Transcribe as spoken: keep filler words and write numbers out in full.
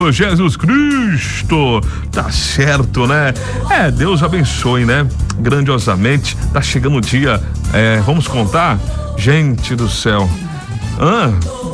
Jesus Cristo, tá certo, né? É, Deus abençoe, né? Grandiosamente, tá chegando o dia, é, vamos contar? Gente do céu, hã?